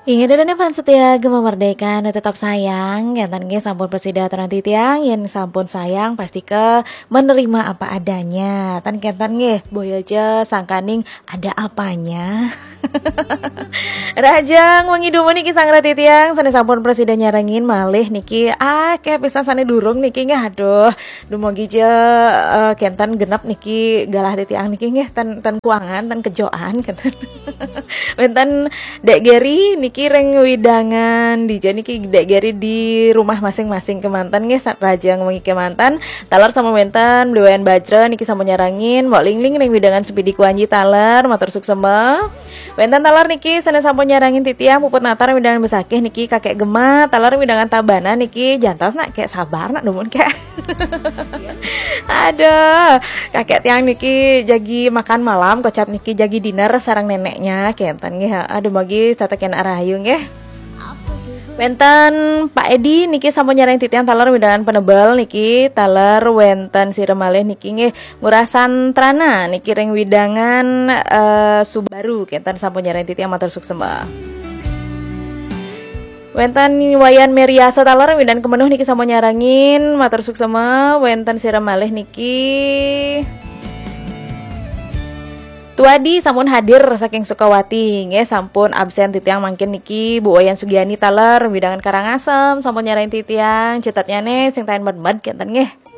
Ingat dan pan setia gema merdeka nu tetap sayang Yantan ge sampun presida nanti tiang yen sampun sayang pasti ke menerima apa adanya. Tan kentan ge boy aja sangkaning ada apanya. Rajang wangi dumo niki sang rati tiang sane sampun presiden nyarengin malih niki kayak pisan sane durung niki nggih aduh dumugi je kentan genep niki galah ti tiang niki nggih tan kuangan tan kejoan kentan. Wenten Dek Geri niki reng widangan di niki Dek Geri di rumah masing-masing kemantan nggih rajang wengi kemantan talar sama wenten Dewan Bajra niki sama nyarangin Mbok Lingling reng widangan sepidi kuanji talar matur suksema. Wenten talar niki sane sampun nyarangin titiang puput natar widangan besakih niki kakek Gema talar widangan tabana niki jantos nak kayak sabar nak dumun kayak aduh kakek tiang niki jagi makan malam kocap niki jagi dinner sarang neneknya kentan nggih aduh bagi tataken arahayu nggih. Wenten Pak Edi niki sampun nyareng titiang talar widangan penebel niki talar wenten siremalih niki nggih ngurasan trana niki reng widangan Subaru kentan sampun nyareng titiang matur suksema. Wenten wayan Meriasa talar widan kemenuh niki sampun nyarangin matur suksema. Wenten siremalih niki Tuadi sampun hadir saking Sukawati nggih sampun absen titiang mangkin niki Bu Wayan Sugiani taler widangan Karangasem sampun nyarain titiang cetatnya nih sing taen med-med kenten nggih.